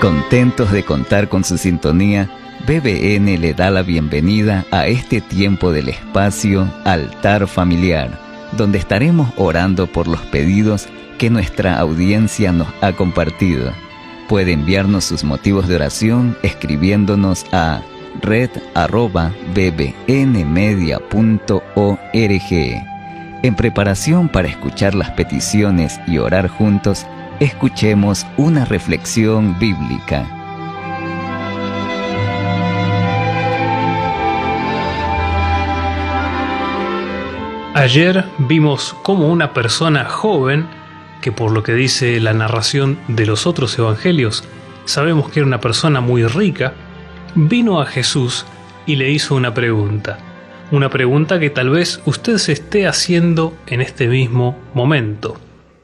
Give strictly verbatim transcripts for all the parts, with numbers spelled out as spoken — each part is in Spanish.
Contentos de contar con su sintonía, B B N le da la bienvenida a este tiempo del espacio Altar Familiar, donde estaremos orando por los pedidos que nuestra audiencia nos ha compartido. Puede enviarnos sus motivos de oración escribiéndonos a red arroba bbnmedia punto org. En preparación para escuchar las peticiones y orar juntos, escuchemos una reflexión bíblica. Ayer vimos cómo una persona joven, que por lo que dice la narración de los otros evangelios, sabemos que era una persona muy rica, vino a Jesús y le hizo una pregunta. Una pregunta que tal vez usted se esté haciendo en este mismo momento.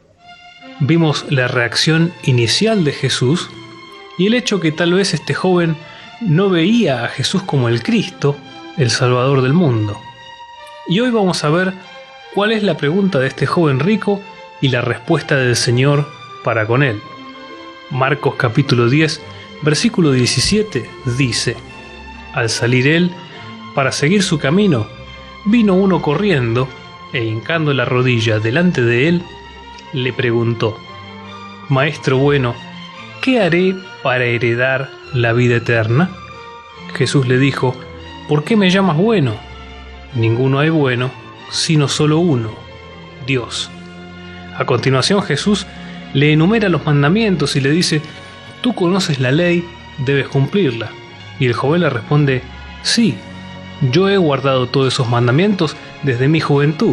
Vimos la reacción inicial de Jesús y el hecho que tal vez este joven no veía a Jesús como el Cristo, el Salvador del mundo. Y hoy vamos a ver cuál es la pregunta de este joven rico y la respuesta del Señor para con él. Marcos capítulo diez, versículo diecisiete dice: Al salir él para seguir su camino, vino uno corriendo e hincando la rodilla delante de él, le preguntó: Maestro bueno, ¿qué haré para heredar la vida eterna? Jesús le dijo: ¿Por qué me llamas bueno? Ninguno hay bueno, sino solo uno, Dios. A continuación Jesús le enumera los mandamientos y le dice: Tú conoces la ley, debes cumplirla. Y el joven le responde: Sí, yo he guardado todos esos mandamientos desde mi juventud.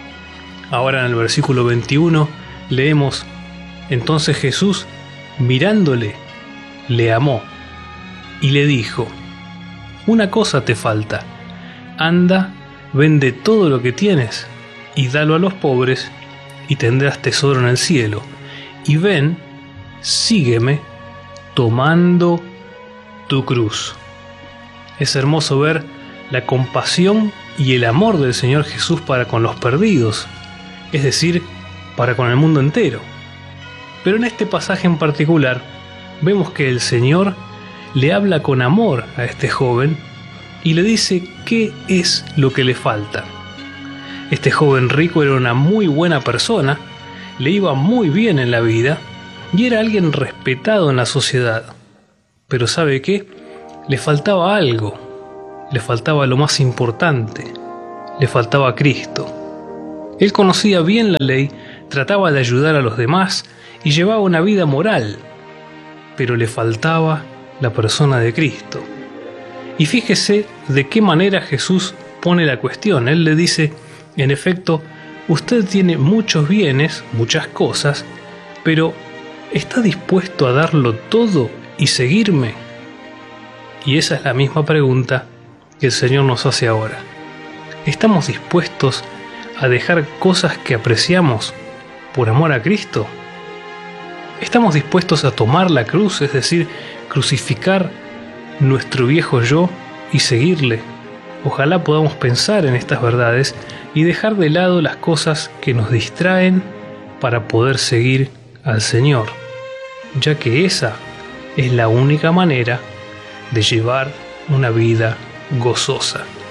Ahora en el versículo veintiuno leemos: Entonces Jesús, mirándole, le amó y le dijo: Una cosa te falta, anda, vende todo lo que tienes y dalo a los pobres y tendrás tesoro en el cielo, y ven, sígueme tomando tu cruz. Es hermoso ver la compasión y el amor del Señor Jesús para con los perdidos, es decir, para con el mundo entero. Pero en este pasaje en particular vemos que el Señor le habla con amor a este joven y le dice qué es lo que le falta. Este joven rico era una muy buena persona, le iba muy bien en la vida y era alguien respetado en la sociedad. Pero ¿sabe qué? Le faltaba algo, le faltaba lo más importante, le faltaba a Cristo. Él conocía bien la ley, trataba de ayudar a los demás y llevaba una vida moral, pero le faltaba la persona de Cristo. Y fíjese de qué manera Jesús pone la cuestión. Él le dice: en efecto, usted tiene muchos bienes, muchas cosas, pero ¿está dispuesto a darlo todo y seguirme? Y esa es la misma pregunta que el Señor nos hace ahora. ¿Estamos dispuestos a dejar cosas que apreciamos por amor a Cristo? ¿Estamos dispuestos a tomar la cruz, es decir, crucificar nuestro viejo yo y seguirle? Ojalá podamos pensar en estas verdades y dejar de lado las cosas que nos distraen para poder seguir al Señor, ya que esa es la única manera de llevar una vida gozosa.